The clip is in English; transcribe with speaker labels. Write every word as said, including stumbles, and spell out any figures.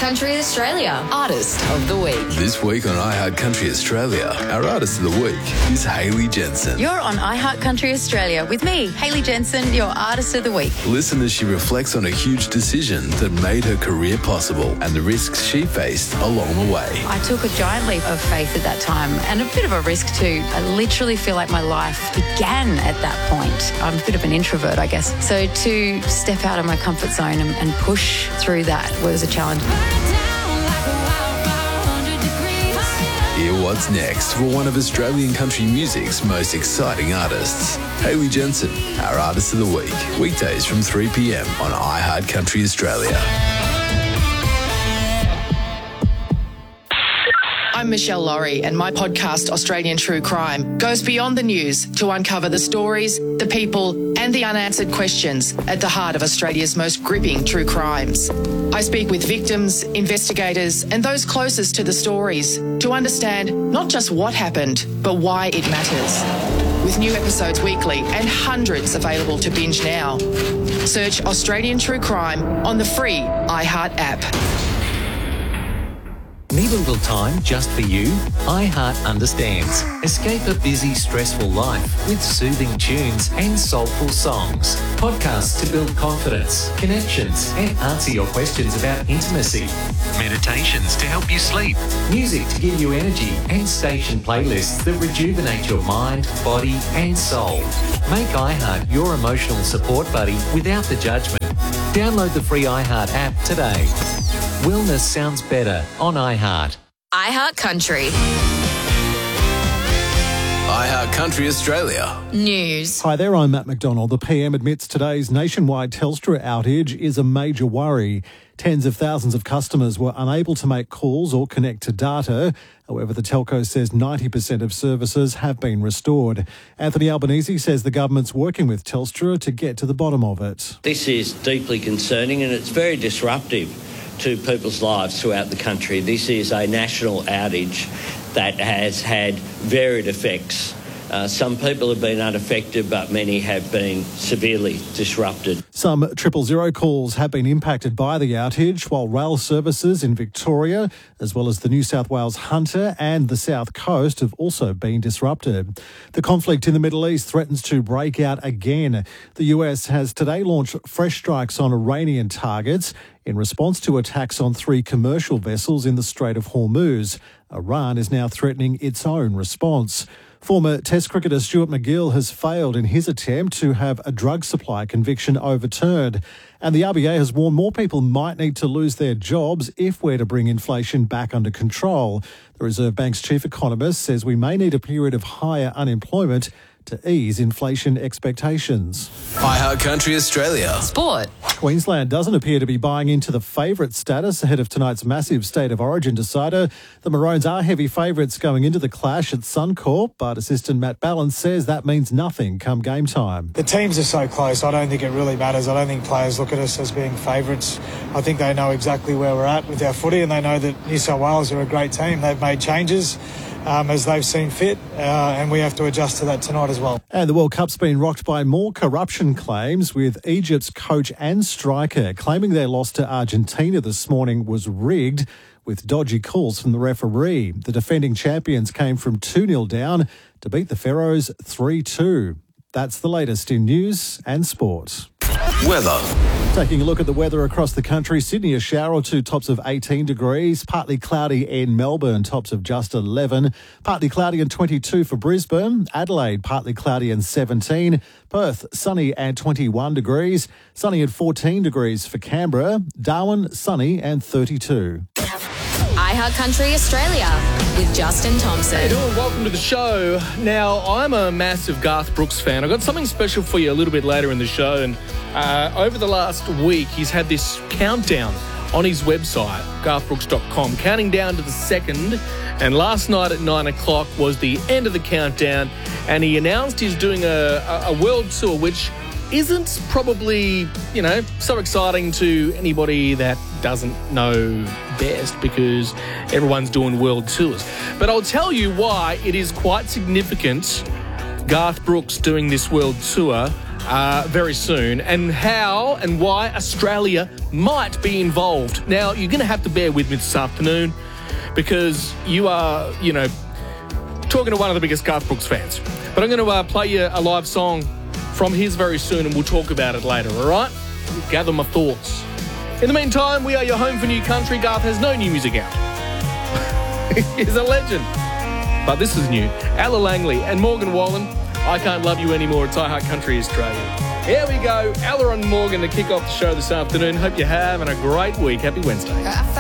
Speaker 1: Country Australia Artist of the Week.
Speaker 2: This week on iHeart Country Australia, our Artist of the Week is Hayley Jensen.
Speaker 3: You're on iHeart Country Australia with me, Hayley Jensen, your Artist of the Week.
Speaker 2: Listen as she reflects on a huge decision that made her career possible and the risks she faced along the way.
Speaker 3: I took a giant leap of faith at that time and a bit of a risk too. I literally feel like my life began at that point. I'm a bit of an introvert, I guess. So to step out of my comfort zone and, and push through that was a challenge.
Speaker 2: Hear what's next for one of Australian country music's most exciting artists. Hayley Jensen, our Artist of the Week. Weekdays from three p.m. on iHeart Country Australia.
Speaker 4: I'm Michelle Laurie, and my podcast, Australian True Crime, goes beyond the news to uncover the stories, the people, and the unanswered questions at the heart of Australia's most gripping true crimes. I speak with victims, investigators, and those closest to the stories to understand not just what happened, but why it matters. With new episodes weekly and hundreds available to binge now. Search Australian True Crime on the free iHeart app.
Speaker 5: Need a little time just for you? iHeart understands. Escape a busy, stressful life with soothing tunes and soulful songs. Podcasts to build confidence, connections, and answer your questions about intimacy. Meditations to help you sleep. Music to give you energy, and station playlists that rejuvenate your mind, body, and soul. Make iHeart your emotional support buddy without the judgment. Download the free iHeart app today. Wellness sounds better on iHeart.
Speaker 1: iHeart Country
Speaker 2: iHeart Country Australia.
Speaker 1: News.
Speaker 6: Hi there, I'm Matt McDonald. The P M admits today's nationwide Telstra outage is a major worry. Tens of thousands of customers were unable to make calls or connect to data. However, the telco says ninety percent of services have been restored. Anthony Albanese says the government's working with Telstra to get to the bottom of it.
Speaker 7: This is deeply concerning and it's very disruptive to people's lives throughout the country. This is a national outage that has had varied effects. Uh, some people have been unaffected, but many have been severely disrupted.
Speaker 6: Some triple zero calls have been impacted by the outage, while rail services in Victoria, as well as the New South Wales Hunter and the South Coast, have also been disrupted. The conflict in the Middle East threatens to break out again. The U S has today launched fresh strikes on Iranian targets in response to attacks on three commercial vessels in the Strait of Hormuz. Iran is now threatening its own response. Former Test cricketer Stuart MacGill has failed in his attempt to have a drug supply conviction overturned. And the R B A has warned more people might need to lose their jobs if we're to bring inflation back under control. The Reserve Bank's chief economist says we may need a period of higher unemployment to ease inflation expectations.
Speaker 2: iHeart Country Australia.
Speaker 1: Sport.
Speaker 6: Queensland doesn't appear to be buying into the favourite status ahead of tonight's massive State of Origin decider. The Maroons are heavy favourites going into the clash at Suncorp, but assistant Matt Ballance says that means nothing come game time.
Speaker 8: The teams are so close, I don't think it really matters. I don't think players look at us as being favourites. I think they know exactly where we're at with our footy, and they know that New South Wales are a great team. They've made changes Um, as they've seen fit, uh, and we have to adjust to that tonight as well.
Speaker 6: And the World Cup's been rocked by more corruption claims, with Egypt's coach and striker claiming their loss to Argentina this morning was rigged, with dodgy calls from the referee. The defending champions came from two nil down to beat the Pharaohs three two. That's the latest in news and sport.
Speaker 2: Weather.
Speaker 6: Taking a look at the weather across the country, Sydney a shower or two, tops of eighteen degrees. Partly cloudy in Melbourne, tops of just eleven. Partly cloudy and twenty-two for Brisbane. Adelaide, partly cloudy and seventeen. Perth, sunny and twenty-one degrees. Sunny and fourteen degrees for Canberra. Darwin, sunny and thirty-two.
Speaker 1: iHeart Country Australia with Justin Thompson.
Speaker 9: How you doing? Welcome to the show. Now, I'm a massive Garth Brooks fan. I've got something special for you a little bit later in the show. And uh, over the last week, he's had this countdown on his website, garth brooks dot com, counting down to the second. And last night at nine o'clock was the end of the countdown. And he announced he's doing a, a world tour, which isn't probably, you know, so exciting to anybody that doesn't know best, because everyone's doing world tours. But I'll tell you why it is quite significant, Garth Brooks doing this world tour, uh, very soon, and how and why Australia might be involved. Now, you're going to have to bear with me this afternoon because you are, you know, talking to one of the biggest Garth Brooks fans. But I'm going to uh, play you a live song from his very soon, and we'll talk about it later, all right? Gather my thoughts. In the meantime, we are your home for new country. Garth has no new music out. He's a legend. But this is new. Ella Langley and Morgan Wallen, I Can't Love You Anymore. It's iHeart Country Australia. Here we go. Ella and Morgan to kick off the show this afternoon. Hope you're having a great week. Happy Wednesday.